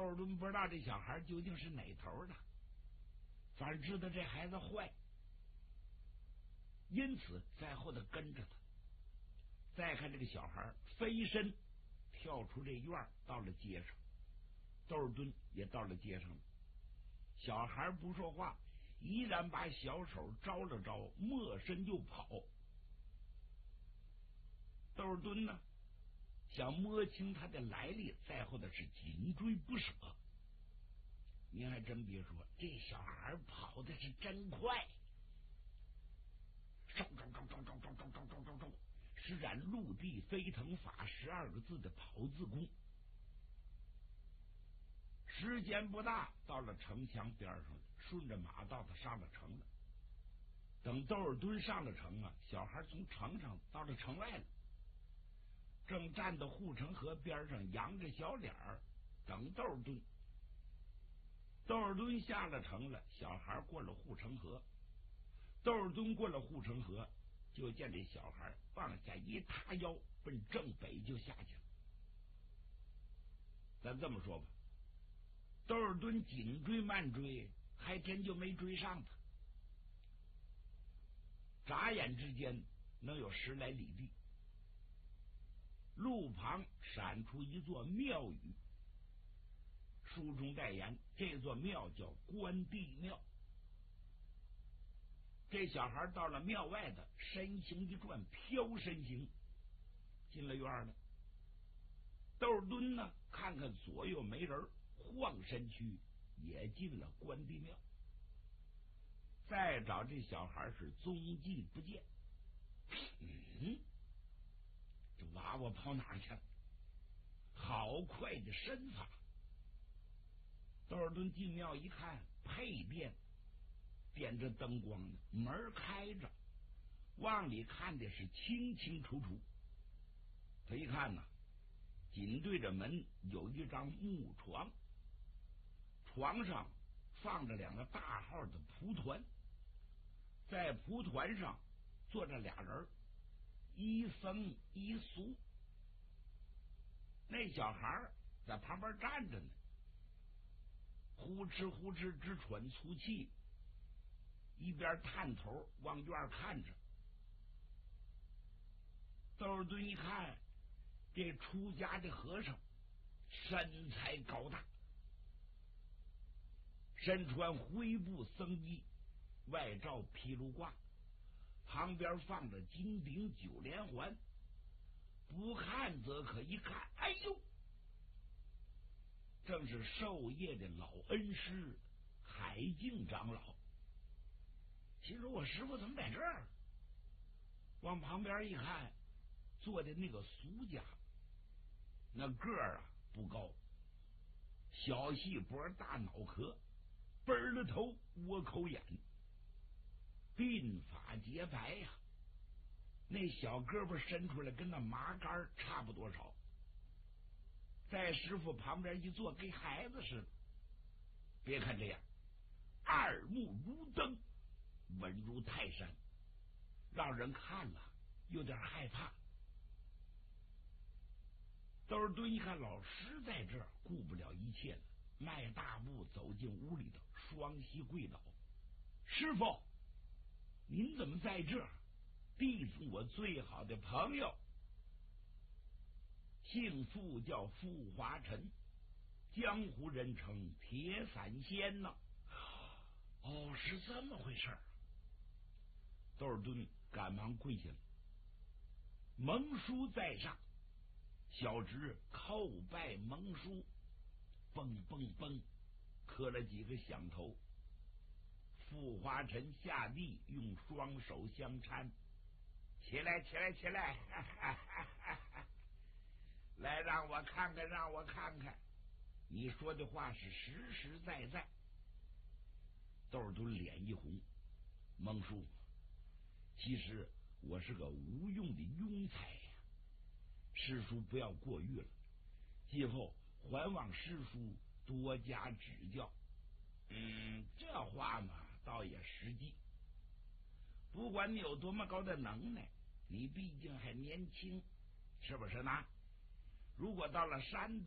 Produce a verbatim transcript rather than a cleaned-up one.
尔敦不知道这小孩究竟是哪头的，反正知道这孩子坏，因此在后头跟着他。再看这个小孩飞身跳出这院，到了街上，窦尔敦也到了街上。小孩不说话，依然把小手招了招，没身就跑。窦尔敦呢，想摸清他的来历，在后头是紧追不舍。您还真别说，这小孩跑的是真快，嗖嗖嗖嗖嗖嗖嗖嗖嗖嗖嗖，施展陆地飞腾法十二个字的跑字功。时间不大，到了城墙边上，顺着马道他上了城了。等窦尔敦上了城啊，小孩从城上到了城外了，正站到护城河边上，扬着小脸儿等窦尔敦。窦尔敦下了城了，小孩过了护城河。窦尔敦过了护城河，就见这小孩往下一塌腰，奔正北就下去了。咱这么说吧，窦尔敦紧追慢追，还真就没追上他。眨眼之间能有十来里地，路旁闪出一座庙宇，书中代言，这座庙叫关帝庙。这小孩到了庙外的，身形一转，飘身形进了院了。窦尔敦呢，看看左右没人，晃身躯也进了关帝庙。再找这小孩是踪迹不见。嗯，这娃娃跑哪儿去了？好快的身法！窦尔敦进庙一看，配殿点着灯光呢，门开着，往里看的是清清楚楚。他一看呢，紧对着门有一张木床，床上放着两个大号的蒲团，在蒲团上坐着俩人，一僧一俗。那小孩在旁边站着呢，呼哧呼哧直喘粗气，一边探头往院看着。窦尔敦一看，这出家的和尚身材高大，身穿灰布僧衣，外罩披卢褂，旁边放着金顶九连环，不看则可，一看，哎呦，正是授业的老恩师海静长老。心说我师傅怎么在这儿？往旁边一看，坐的那个俗家，那个儿啊不高，小细脖大脑壳，奔儿的头窝口眼，鬓发洁白呀、啊，那小胳膊伸出来跟那麻杆差不多少，在师傅旁边一坐，跟孩子似的。别看这样，二目如灯，稳如泰山，让人看了有点害怕。窦尔敦一看老师在这儿，顾不了一切了，迈大步走进屋里头，双膝跪倒：“师傅，您怎么在这儿？弟子我最好的朋友，姓傅叫傅华臣，江湖人称铁伞仙呐。”哦，是这么回事儿。窦尔敦赶忙跪下了，蒙书在上，小侄叩拜蒙书，嘣嘣嘣磕了几个响头。傅华臣下地，用双手相搀：“起来，起来，起来！哈哈哈哈来，让我看看，让我看看，你说的话是实实在在。”窦尔敦脸一红：“蒙叔，其实我是个无用的庸才呀，师叔不要过誉了，今后还望师叔多加指教。”嗯，这话嘛，倒也实际。不管你有多么高的能耐，你毕竟还年轻，是不是呢？如果到了山